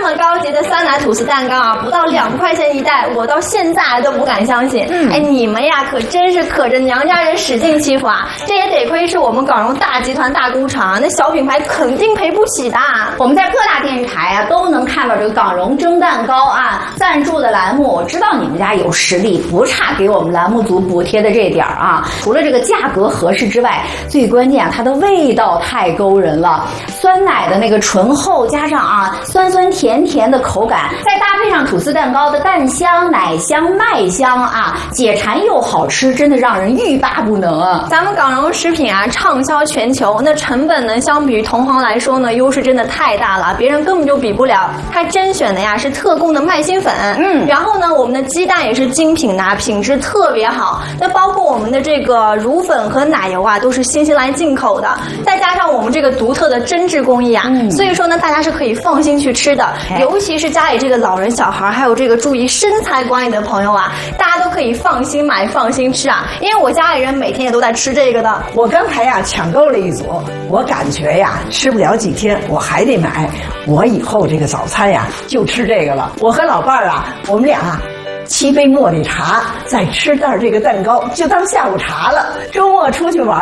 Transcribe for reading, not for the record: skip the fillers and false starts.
么高级的酸奶吐司蛋糕啊，不到2块钱一袋，我到现在都不敢相信。哎，你们呀可真是可着娘家人使劲欺负啊！这也得亏是我们港荣大集团大工厂，那小品牌肯定赔不起的。 我们在各大电视台啊都能看到这个港荣蒸蛋糕啊赞助的栏目。我知道你们家有实力，不差给我们栏目组补贴的这点儿啊。除了这个价格合适之外，最关键啊，它的味道太勾人了。酸奶的那个醇厚，加上啊酸酸甜甜的口感，再搭配上吐司蛋糕的蛋香、奶香、麦香啊，解馋又好吃，真的让人欲罢不能啊！ 咱们港荣食品啊畅销全球，那成本呢相比于同行来说呢，优势真的太大了，别人根本就比不了。它甄选的呀是特供的麦心粉，然后呢我们的鸡蛋也是精品的，品质特别好。那包括我们的这个乳粉和奶油啊，都是新西兰进口的，再加上我们这个独特的针织工艺啊，所以说呢大家是可以放心去吃的。尤其是家里这个老人、小孩，还有这个注意身材管理的朋友啊，大家都可以放心买、放心吃啊。因为我家里人每天也都在吃这个的。 我刚才呀抢购了一组，我感觉呀吃不了几天我还得买。我以后这个早餐呀就吃这个了。我和老伴儿啊，我们俩7杯茉莉茶，再吃袋这个蛋糕，就当下午茶了。周末出去玩